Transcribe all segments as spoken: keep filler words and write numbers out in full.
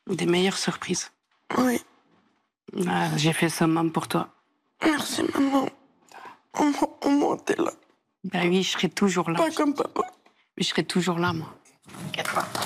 Des meilleures surprises. Oui. Ah, j'ai fait ça, maman, pour toi. Merci, maman. Au moins, au moins t'es là. Ben oui, je serai toujours là. Pas comme papa. Mais je serai toujours là, moi. T'inquiète pas.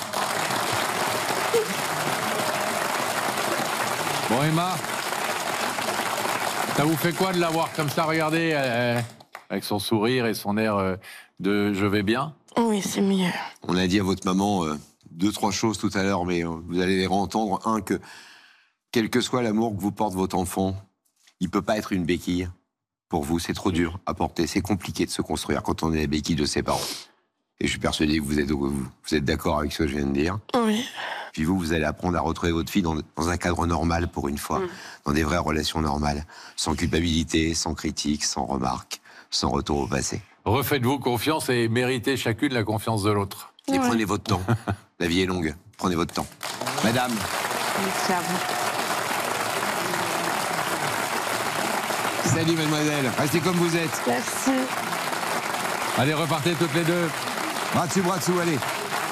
Bon, Emma, ça vous fait quoi de la voir comme ça, regardez, euh, avec son sourire et son air euh, de « je vais bien ». Oui, c'est mieux. On a dit à votre maman euh, deux, trois choses tout à l'heure, mais euh, vous allez les réentendre. Un, que quel que soit l'amour que vous porte votre enfant, il ne peut pas être une béquille. Pour vous, c'est trop dur à porter. C'est compliqué de se construire quand on est la béquille de ses parents. Et je suis persuadé que vous êtes, vous, vous êtes d'accord avec ce que je viens de dire. Oui. Puis vous, vous allez apprendre à retrouver votre fille dans, dans un cadre normal pour une fois, mm. dans des vraies relations normales, sans culpabilité, sans critique, sans remarque, sans retour au passé. Refaites-vous confiance et méritez chacune la confiance de l'autre. Et Ouais. prenez votre temps. La vie est longue. Prenez votre temps. Madame. Merci à vous. Salut, mademoiselle. Restez comme vous êtes. Merci. Allez, repartez toutes les deux. Bras dessus, bras dessous, allez.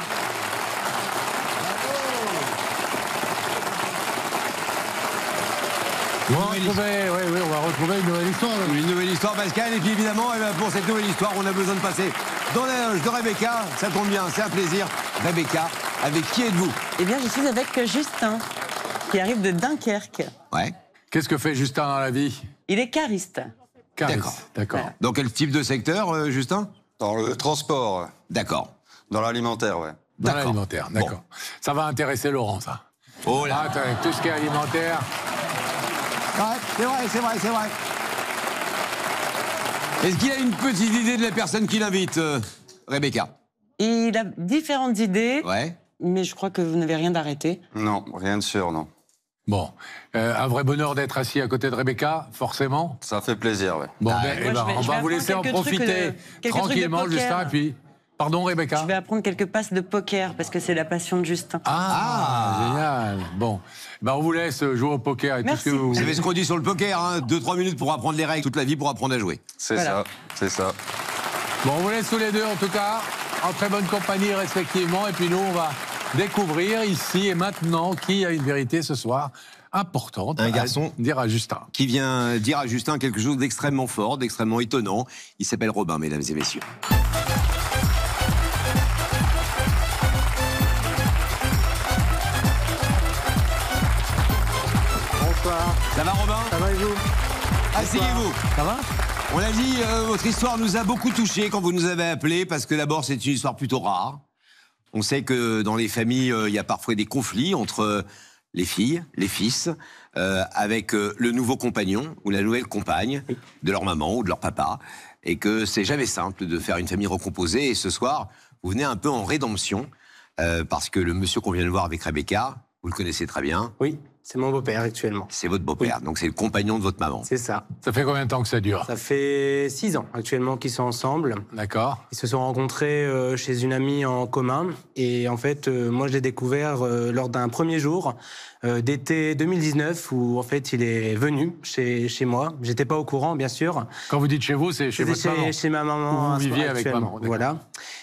On va, retrouver, oui, oui, on va retrouver une nouvelle histoire. Une nouvelle histoire, Pascal. Et puis évidemment, eh bien, pour cette nouvelle histoire, on a besoin de passer dans la loge de Rebecca. Ça tombe bien, c'est un plaisir. Rebecca, avec qui êtes-vous? Eh bien, je suis avec Justin, qui arrive de Dunkerque. Ouais. Qu'est-ce que fait Justin dans la vie? Il est cariste. Cariste, D'accord. D'accord. Voilà. Dans quel type de secteur, euh, Justin? Dans le transport, D'accord. dans l'alimentaire, ouais. Dans D'accord. l'alimentaire, d'accord. Bon. Ça va intéresser Laurent, ça. Oh là. Ah, attendez, tout ce qui est alimentaire. Ouais, c'est vrai, c'est vrai, c'est vrai. Est-ce qu'il a une petite idée de la personne qui l'invite, euh, Rebecca? Il a différentes idées, Ouais. mais je crois que vous n'avez rien d'arrêté. Non, rien de sûr, non. Bon, euh, un vrai bonheur d'être assis à côté de Rebecca, forcément. Ça fait plaisir, ouais. Bon, Ah, ben, moi, eh ben, je vais- on je va vais vous laisser en apprendre quelques profiter trucs de- quelques trucs de tranquillement, poker. Justin, et puis... Pardon, Rebecca? Je vais apprendre quelques passes de poker, parce que c'est la passion de Justin. Ah, génial. Bon, ben, on vous laisse jouer au poker et Merci. tout ce que vous... Vous savez ce qu'on dit sur le poker, hein? deux trois minutes pour apprendre les règles, toute la vie pour apprendre à jouer. C'est Voilà. ça, c'est ça. Bon, on vous laisse tous les deux, en tout cas, en très bonne compagnie, respectivement. Et puis nous, on va découvrir ici et maintenant qui a une vérité ce soir importante. Un garçon. À dire à Justin. Qui vient dire à Justin quelque chose d'extrêmement fort, d'extrêmement étonnant. Il s'appelle Robin, mesdames et messieurs. Bonsoir. Ça va, Robin? Ça va et vous? Asseyez-vous. Ça va? On l'a dit, euh, votre histoire nous a beaucoup touchés quand vous nous avez appelés, parce que d'abord, c'est une histoire plutôt rare. On sait que dans les familles, euh, il y a parfois des conflits entre euh, les filles, les fils, euh, avec euh, le nouveau compagnon ou la nouvelle compagne de leur maman ou de leur papa, et que c'est jamais simple de faire une famille recomposée. Et ce soir, vous venez un peu en rédemption, euh, parce que le monsieur qu'on vient de voir avec Rebecca, vous le connaissez très bien, Oui, c'est mon beau-père actuellement. c'est votre beau-père, donc c'est le compagnon de votre maman. C'est ça. Ça fait combien de temps que ça dure? Ça fait six ans actuellement qu'ils sont ensemble. D'accord. Ils se sont rencontrés euh, chez une amie en commun. Et en fait, euh, moi, je l'ai découvert euh, lors d'un premier jour euh, d'été deux mille dix-neuf où en fait, il est venu chez, chez moi. J'étais pas au courant, bien sûr. Quand vous dites chez vous, c'est chez C'était votre chez, maman? chez ma maman. Où vous à ce- viviez avec actuellement. maman, d'accord. Voilà.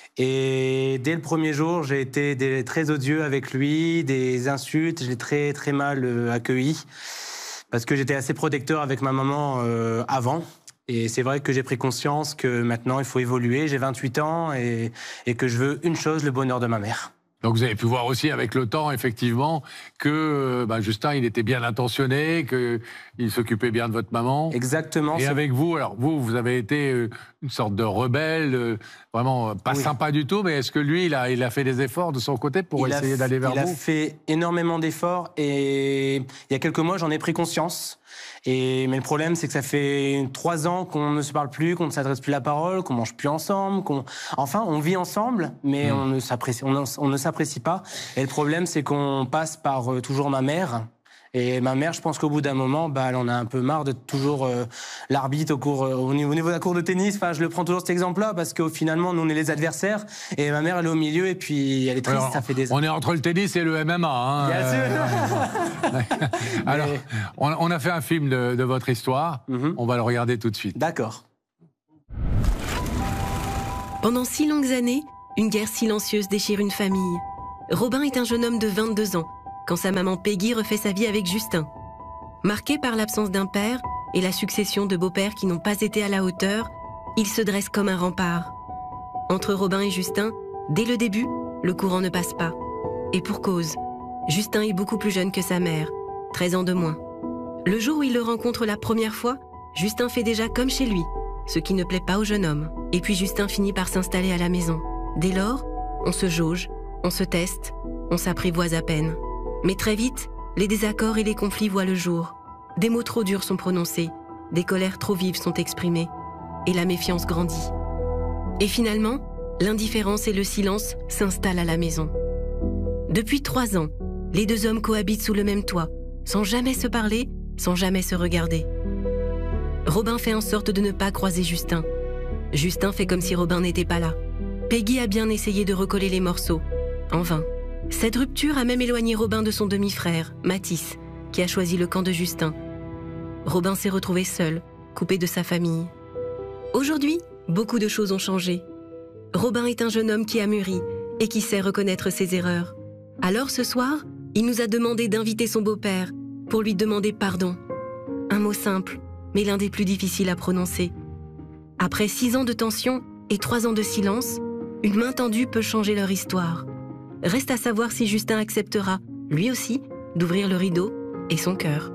Et dès le premier jour, j'ai été des- très odieux avec lui, des insultes, je l'ai très très mal euh, accueilli parce que j'étais assez protecteur avec ma maman euh, avant. Et c'est vrai que j'ai pris conscience que maintenant il faut évoluer. J'ai vingt-huit ans et, et que je veux une chose, le bonheur de ma mère. Donc vous avez pu voir aussi avec le temps, effectivement, que euh, bah, Justin, il était bien intentionné, qu'il s'occupait bien de votre maman. Exactement. Et c'est- avec vous, alors vous, vous avez été euh, une sorte de rebelle, euh, vraiment euh, pas Oui. sympa du tout, mais est-ce que lui, il a, il a fait des efforts de son côté pour Il a essayer f- d'aller vers Il a vous? fait énormément d'efforts et il y a quelques mois, j'en ai pris conscience. Et, mais le problème, c'est que ça fait trois ans qu'on ne se parle plus, qu'on ne s'adresse plus la parole, qu'on mange plus ensemble, qu'on... Enfin, on vit ensemble, mais Mmh. on ne s'apprécie, on ne, on ne s'apprécie pas. Et le problème, c'est qu'on passe par euh, toujours ma mère. Et ma mère, je pense qu'au bout d'un moment, bah, elle en a un peu marre de toujours euh, l'arbitre au, cours, euh, au, niveau, au niveau de la cour de tennis. Enfin, je le prends toujours cet exemple-là parce qu'au finalement, nous, on est les adversaires. Et ma mère, elle est au milieu et puis elle est triste. Alors, ça fait des on est entre le tennis et le M M A. Hein, Bien euh, Alors, Mais- on, on a fait un film de, de votre histoire. Mhm. On va le regarder tout de suite. D'accord. Pendant six longues années, une guerre silencieuse déchire une famille. Robin est un jeune homme de vingt-deux ans. quand sa maman Peggy refait sa vie avec Justin. Marqué par l'absence d'un père et la succession de beaux-pères qui n'ont pas été à la hauteur, il se dresse comme un rempart. Entre Robin et Justin, dès le début, le courant ne passe pas. Et pour cause, Justin est beaucoup plus jeune que sa mère, treize ans de moins. Le jour où il le rencontre la première fois, Justin fait déjà comme chez lui, ce qui ne plaît pas au jeune homme. Et puis Justin finit par s'installer à la maison. Dès lors, on se jauge, on se teste, on s'apprivoise à peine. Mais très vite, les désaccords et les conflits voient le jour. Des mots trop durs sont prononcés, des colères trop vives sont exprimées, et la méfiance grandit. Et finalement, l'indifférence et le silence s'installent à la maison. Depuis trois ans, les deux hommes cohabitent sous le même toit, sans jamais se parler, sans jamais se regarder. Robin fait en sorte de ne pas croiser Justin. Justin fait comme si Robin n'était pas là. Peggy a bien essayé de recoller les morceaux, en vain. Cette rupture a même éloigné Robin de son demi-frère, Mathis, qui a choisi le camp de Justin. Robin s'est retrouvé seul, coupé de sa famille. Aujourd'hui, beaucoup de choses ont changé. Robin est un jeune homme qui a mûri et qui sait reconnaître ses erreurs. Alors ce soir, il nous a demandé d'inviter son beau-père pour lui demander pardon. Un mot simple, mais l'un des plus difficiles à prononcer. Après six ans de tension et trois ans de silence, une main tendue peut changer leur histoire. Reste à savoir si Justin acceptera, lui aussi, d'ouvrir le rideau et son cœur.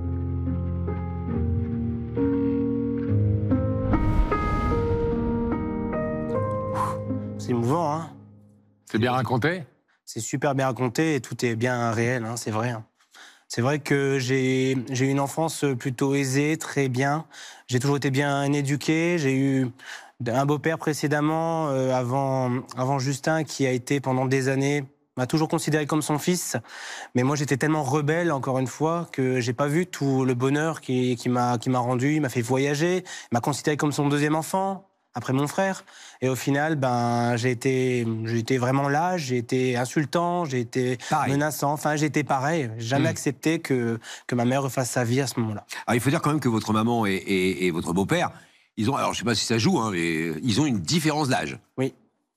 C'est émouvant, hein. C'est bien raconté? C'est super bien raconté et tout est bien réel, hein, c'est vrai. Hein. C'est vrai que j'ai j'ai eu une enfance plutôt aisée, très bien. J'ai toujours été bien éduqué. J'ai eu un beau-père précédemment, euh, avant, avant Justin, qui a été pendant des années, m'a toujours considéré comme son fils. Mais moi, j'étais tellement rebelle, encore une fois, que j'ai pas vu tout le bonheur qui, qui m'a qui m'a rendu. Il m'a fait voyager, il m'a considéré comme son deuxième enfant, après mon frère. Et au final, ben, j'ai été, j'ai été vraiment lâche, j'ai été insultant, j'ai été pareil. menaçant. Enfin, j'ai été pareil. J'ai jamais mmh. accepté que, que ma mère refasse sa vie à ce moment-là. Alors, il faut dire quand même que votre maman et, et, et votre beau-père, ils ont, alors je sais pas si ça joue, hein, mais ils ont une différence d'âge. Oui.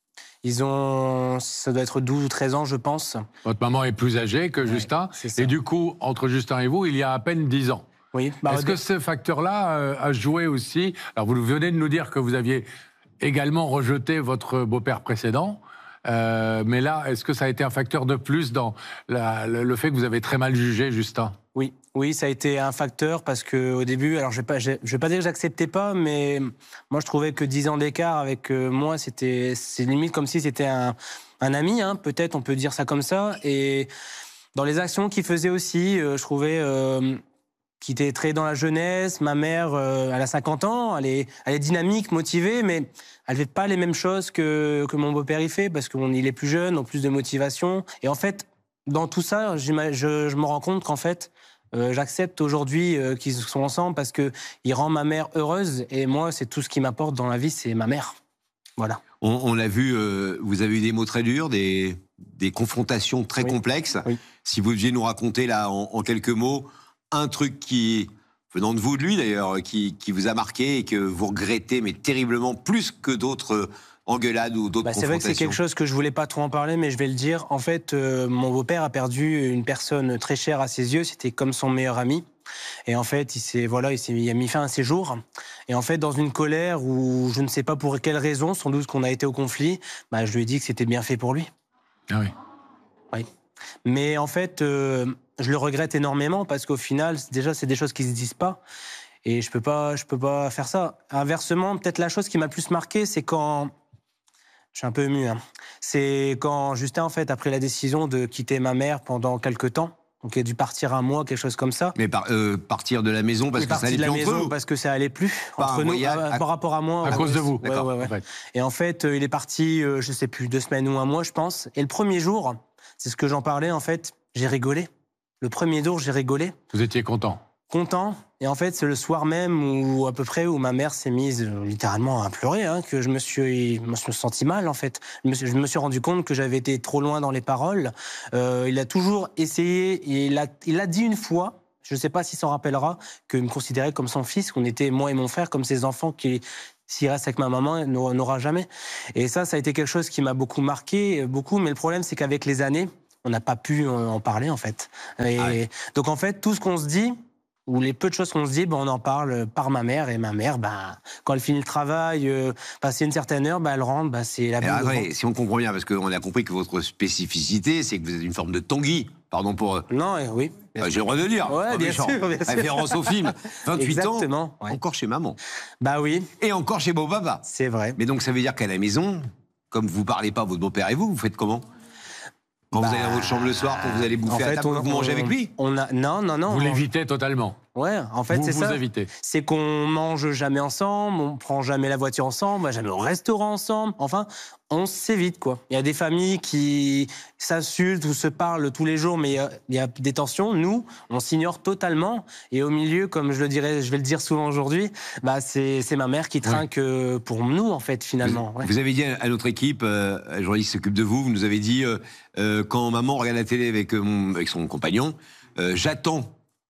Ils ont, ça doit être douze ou treize ans, je pense. Votre maman est plus âgée que ouais, Justin. Et du coup, entre Justin et vous, il y a à peine dix ans. Oui. Bah, Est-ce que ce facteur-là euh, a joué aussi? Alors, vous venez de nous dire que vous aviez également rejeté votre beau-père précédent. Euh, mais là, est-ce que ça a été un facteur de plus dans la, le, le fait que vous avez très mal jugé Justin? Oui, oui, ça a été un facteur parce qu'au début, alors je ne vais, vais pas dire que j'acceptais pas, mais moi je trouvais que dix ans d'écart avec euh, moi, c'était c'est limite comme si c'était un, un ami, hein, peut-être on peut dire ça comme ça. Et dans les actions qu'il faisait aussi, euh, je trouvais... Euh, qui était très dans la jeunesse. Ma mère, euh, elle a cinquante ans, elle est, elle est dynamique, motivée, mais elle ne fait pas les mêmes choses que, que mon beau-père y fait, parce qu'il est plus jeune, a plus de motivation. Et en fait, dans tout ça, je, je me rends compte qu'en fait, euh, j'accepte aujourd'hui euh, qu'ils sont ensemble parce qu'il rend ma mère heureuse, et moi, c'est tout ce qui m'apporte dans la vie, c'est ma mère. Voilà. On, on l'a vu, euh, vous avez eu des mots très durs, des, des confrontations très oui. complexes. Oui. Si vous deviez nous raconter là, en, en quelques mots, un truc qui, venant de vous, de lui d'ailleurs, qui, qui vous a marqué et que vous regrettez, mais terriblement, plus que d'autres engueulades ou d'autres bah, confrontations. C'est vrai que c'est quelque chose que je voulais pas trop en parler, mais je vais le dire. En fait, euh, mon beau-père a perdu une personne très chère à ses yeux. C'était comme son meilleur ami. Et en fait, il s'est, voilà, il, s'est, il a mis fin à ses jours. Et en fait, dans une colère où je ne sais pas pour quelle raison, sans doute qu'on a été au conflit, bah, je lui ai dit que c'était bien fait pour lui. Ah oui. Oui. Mais en fait... Euh, je le regrette énormément parce qu'au final, déjà, c'est des choses qui ne se disent pas. Et je ne peux pas, je peux pas faire ça. Inversement, peut-être la chose qui m'a le plus marqué, c'est quand... Je suis un peu ému. Hein. C'est quand Justin, en fait, a pris la décision de quitter ma mère pendant quelques temps. Donc, il a dû partir un mois, quelque chose comme ça. Mais par, euh, partir de la maison parce que ça allait plus entre vous. Parce que ça allait plus par entre nous, voyage, à, à... par rapport à moi. À ouais, cause ouais, de vous. Ouais, D'accord. Ouais, ouais. En fait. Et en fait, euh, il est parti, euh, je ne sais plus, deux semaines ou un mois, je pense. Et le premier jour, c'est ce que j'en parlais, en fait, j'ai rigolé. Le premier jour, j'ai rigolé. Vous étiez content? Content. Et en fait, c'est le soir même, où, à peu près, où ma mère s'est mise euh, littéralement à pleurer, hein, que je me suis, je me suis senti mal, en fait. Je me suis, je me suis rendu compte que j'avais été trop loin dans les paroles. Euh, il a toujours essayé, et il a, il a dit une fois, je ne sais pas s'il s'en rappellera, qu'il me considérait comme son fils, qu'on était, moi et mon frère, comme ses enfants qui... S'il reste avec ma maman, n'aura jamais. Et ça, ça a été quelque chose qui m'a beaucoup marqué, beaucoup. Mais le problème, c'est qu'avec les années, on n'a pas pu en parler en fait. Et Ah ouais. donc en fait, tout ce qu'on se dit, ou les peu de choses qu'on se dit, ben, on en parle par ma mère. Et ma mère, ben, quand elle finit le travail, euh, passé une certaine heure, ben, elle rentre, ben, c'est la Alors, boule de attendez, ventre. si on comprend bien, parce qu'on a compris que votre spécificité, c'est que vous êtes une forme de Tanguy. Pardon pour... Non, euh, oui. Bah, j'ai le droit de le dire. Ouais, pas bien méchant. sûr, bien sûr. Référence au film. vingt-huit ans, Exactement, ouais. encore chez maman. Bah oui, Et encore chez beau papa. c'est vrai. Mais donc ça veut dire qu'à la maison, comme vous parlez pas votre beau-père et vous, vous faites comment? Quand Bah, vous allez dans votre chambre le soir, quand vous allez bouffer en à fait, table, on, vous mangez on- avec lui? on a, Non, non, non. Vous on- l'évitez totalement. Ouais, en fait, Vous c'est vous ça. évitez. C'est qu'on mange jamais ensemble, on prend jamais la voiture ensemble, on va jamais au restaurant ensemble. Enfin, on s'évite, quoi. Il y a des familles qui s'insultent ou se parlent tous les jours, mais il y a- il y a des tensions. Nous, on s'ignore totalement. Et au milieu, comme je le dirais, je vais le dire souvent aujourd'hui, bah, c'est c'est ma mère qui trinque euh, pour nous, en fait, finalement. Vous, Ouais. vous avez dit à notre équipe, euh, un journaliste qui s'occupe de vous, vous nous avez dit, euh, euh, quand maman regarde la télé avec, euh, mon- avec son compagnon, euh, j'attends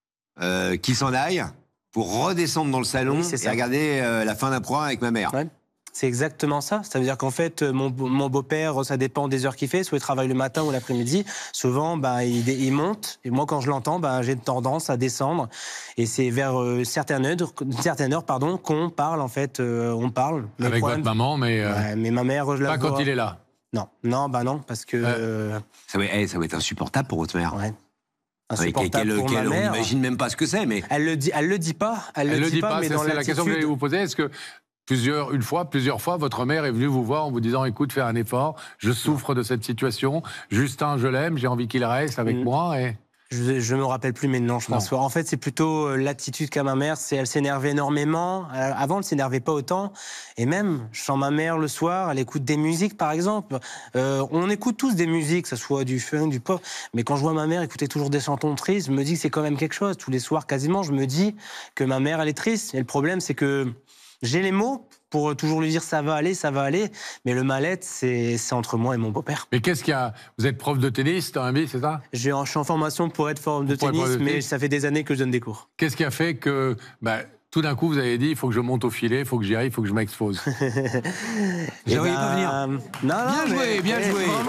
euh, qu'il s'en aille pour redescendre dans le salon Oui, c'est et ça. regarder euh, la fin d'un programme avec ma mère. Ouais. C'est exactement ça. Ça veut dire qu'en fait, mon, mon beau-père, ça dépend des heures qu'il fait. Soit il travaille le matin ou l'après-midi. Souvent, bah, il, il monte. Et moi, quand je l'entends, bah, j'ai tendance à descendre. Et c'est vers euh, certaines heures, certaines heures pardon, qu'on parle, en fait. euh, on parle. Les Avec problèmes- votre maman, mais euh, Ouais, mais ma mère, je la pas vois. quand il est là. Non, non, bah non, parce que... euh, Ça va, eh, ça va être insupportable pour votre mère. ouais. Avec Insupportable quel- pour quel- ma on mère. n'imagine même pas ce que c'est, mais... Elle le dit, elle le dit pas. Elle, Elle ne le dit pas, mais c'est dans c'est la question que j'allais l'attitude- vous poser. Est-ce que plusieurs, une fois, plusieurs fois, votre mère est venue vous voir en vous disant, écoute, fais un effort, je souffre de cette situation, Justin, je l'aime, j'ai envie qu'il reste avec Mm. moi et... Je, je me rappelle plus, mais non, je pense pas. En fait, c'est plutôt euh, l'attitude qu'a ma mère. C'est, elle s'énervait énormément. Euh, avant, elle s'énervait pas autant. Et même, je sens ma mère le soir, elle écoute des musiques, par exemple. Euh, on écoute tous des musiques, que ce soit du funk, du pop. Mais quand je vois ma mère écouter toujours des chansons tristes, je me dis que c'est quand même quelque chose. Tous les soirs, quasiment, je me dis que ma mère, elle est triste. Et le problème, c'est que j'ai les mots pour toujours lui dire ça va aller, ça va aller. Mais le mal-être, c'est, c'est entre moi et mon beau-père. Mais qu'est-ce qu'il y a? Vous êtes prof de tennis, dans un vie, c'est ça? J'ai, je suis en formation pour être prof de Pour être prof tennis, de mais tennis. ça fait des années que je donne des cours. Qu'est-ce qui a fait que, bah, tout d'un coup, vous avez dit, il faut que je monte au filet, il faut que j'y aille, il faut que je m'expose? J'avais Eh pas ben, venir. Non, non, Bien joué, mais- bien eh, joué. bravo.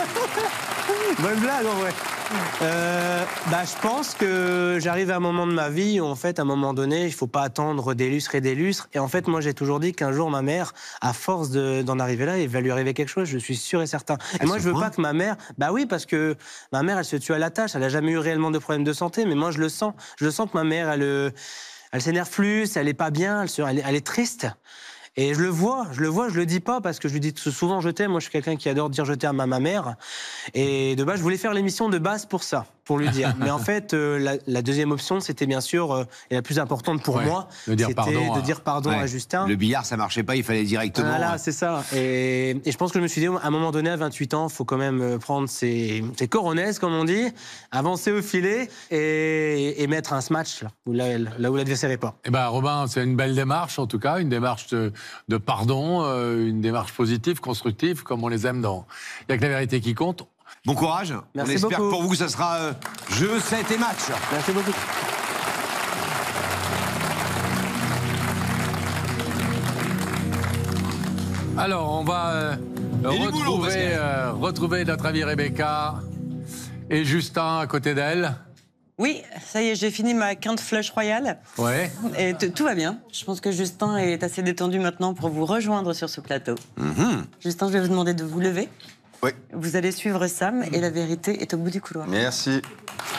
Bonne blague, en vrai. Euh, bah, je pense que j'arrive à un moment de ma vie où, en fait, à un moment donné, il ne faut pas attendre des lustres et des lustres. Et en fait, moi, j'ai toujours dit qu'un jour, ma mère, à force de- d'en arriver là, il va lui arriver quelque chose, je suis sûr et certain. Et À moi, ce je veux point pas que ma mère... Bah oui, parce que ma mère, elle se tue à la tâche. Elle n'a jamais eu réellement de problème de santé, mais moi, je le sens. Je le sens que ma mère, elle... euh, Elle s'énerve plus, elle est pas bien, elle, se- elle est, elle est triste. Et je le vois, je le vois, je le dis pas parce que je lui dis souvent je t'aime. Moi, je suis quelqu'un qui adore dire je t'aime à ma mère. Et de base, je voulais faire l'émission de base pour ça, pour lui dire. Mais en fait, euh, la, la deuxième option, c'était bien sûr, euh, et la plus importante pour Ouais, moi, de dire c'était pardon à- de dire pardon Ouais. à Justin. Le billard, ça marchait pas, il fallait directement... Voilà, euh, c'est ça. Et, et je pense que je me suis dit, à un moment donné, à vingt-huit ans, il faut quand même euh, prendre ses, ses coronesses, comme on dit, avancer au filet et, et mettre un smash là où, là, là où l'adversaire n'est pas. Eh ben, Robin, c'est une belle démarche, en tout cas, une démarche de, de pardon, euh, une démarche positive, constructive, comme on les aime dans Il n'y a que la vérité qui compte. Bon courage. Merci On espère beaucoup. pour vous que ça sera euh, jeu, set et match. Merci beaucoup. Alors, on va euh, Et du boulot, retrouver, Pascal. euh, retrouver notre amie Rebecca et Justin à côté d'elle. Oui, ça y est, j'ai fini ma quinte flush royale Ouais. et t- tout va bien. Je pense que Justin est assez détendu maintenant pour vous rejoindre sur ce plateau. Mhm. Justin, je vais vous demander de vous lever. Oui. Vous allez suivre Sam et la vérité est au bout du couloir. Merci.